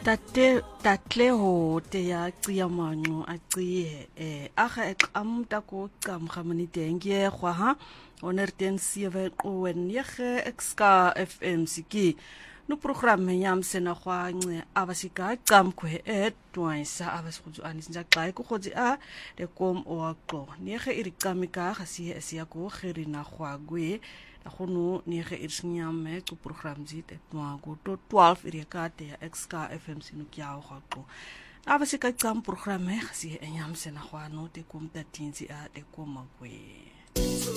tatle ho te ya cia mangu a cie aga ekam tako cam gamaniteng ye gwa ha onerten 7 qowen yege exka FM siki no programme yam sena gwa nce abasika cam kwe twaisa abaskhutsu anisnja xa ku khotsi a de kom oaqo nege irikamika gasi esia ko gerina gwa gwe Agono nege irsinyame tu program zit et no go to 12 irikate ya exka FM sinukiao gaqo abasika cam programme gasi enyam sena gwano te kom tatinzi a de komagwe